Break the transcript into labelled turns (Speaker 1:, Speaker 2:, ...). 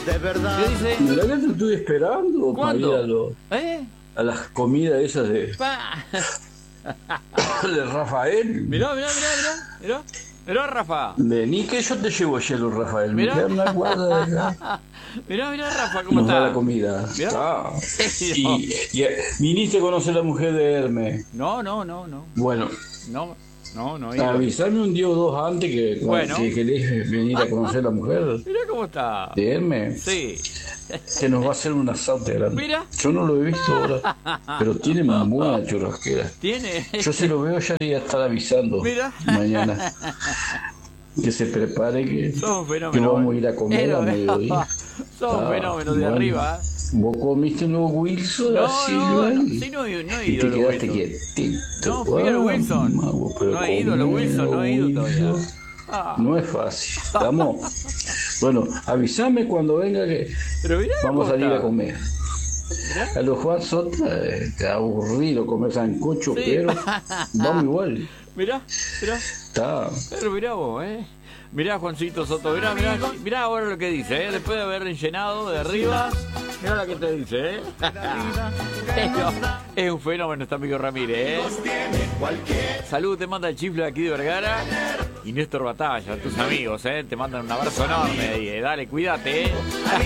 Speaker 1: de verdad.
Speaker 2: ¿Qué dice?
Speaker 3: La verdad te estuve esperando para ir
Speaker 2: ¿Cuándo?
Speaker 3: a las comidas esas de Rafael.
Speaker 2: Mirá, Rafa.
Speaker 3: Vení que yo te llevo hielo, Rafael.
Speaker 2: Mirá.
Speaker 3: Me queda una guarda de acá.
Speaker 2: Mirá, Rafa, ¿cómo
Speaker 3: Nos da
Speaker 2: está?
Speaker 3: la comida.
Speaker 2: Mirá.
Speaker 3: Ah. Y viniste a conocer a la mujer de Hermes.
Speaker 2: No.
Speaker 3: Bueno,
Speaker 2: No. Iba.
Speaker 3: avisarme un día o dos antes que
Speaker 2: Bueno.
Speaker 3: si querés venir a conocer a la mujer
Speaker 2: Mirá cómo está.
Speaker 3: de Hermes.
Speaker 2: Sí.
Speaker 3: Que nos va a hacer un asado grande.
Speaker 2: Mira.
Speaker 3: Yo no lo he visto ahora, pero tiene una buena churrasquera.
Speaker 2: ¿Tiene?
Speaker 3: Yo se lo veo ya y a estar avisando
Speaker 2: Mira.
Speaker 3: mañana. Que se prepare que
Speaker 2: Sos un
Speaker 3: que
Speaker 2: fenómeno.
Speaker 3: vamos a ir a comer a mediodía.
Speaker 2: Sos un fenómeno de
Speaker 3: Bueno.
Speaker 2: arriba.
Speaker 3: ¿Vos comiste un nuevo Wilson? Así,
Speaker 2: No,
Speaker 3: ¿vale?
Speaker 2: sí, no he
Speaker 3: Y
Speaker 2: ido
Speaker 3: te
Speaker 2: a los
Speaker 3: quedaste
Speaker 2: Wilson.
Speaker 3: quietito.
Speaker 2: No, fui a los Wilson.
Speaker 3: Mago, pero
Speaker 2: No he ido a los
Speaker 3: comer
Speaker 2: Wilson, no he ido todavía.
Speaker 3: Wilson
Speaker 2: Ah.
Speaker 3: No es fácil. ¿Estamos? Bueno, avísame cuando venga que
Speaker 2: Pero mirá
Speaker 3: vamos a
Speaker 2: cómo
Speaker 3: salir
Speaker 2: está.
Speaker 3: a comer.
Speaker 2: Mirá.
Speaker 3: A los Juan Sota está aburrido comer sancocho,
Speaker 2: Sí.
Speaker 3: pero vamos igual.
Speaker 2: Mirá.
Speaker 3: Está.
Speaker 2: Pero mirá vos, Mirá, Juancito Soto, mirá ahora lo que dice, después de haber llenado de arriba, mirá lo que te dice, Es un fenómeno este amigo Ramírez, Salud, te manda el chifle de aquí de Vergara. Y Néstor Batalla, tus amigos, te mandan un abrazo enorme. Y dale, cuídate,